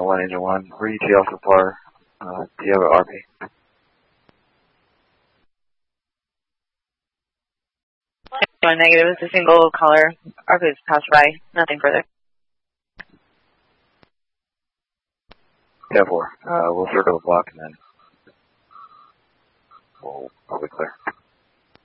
1, engine 1. Where ET Alpha par? Do you have an RP? One negative is a single caller. RP is passed by. Nothing further. 10-4. We'll circle the block and then we'll probably clear.